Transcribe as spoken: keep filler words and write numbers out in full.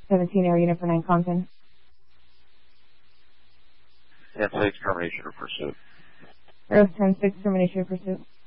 seventeen Air Unit for nine Compton. ten six, termination of pursuit. Earth ten six, termination of pursuit.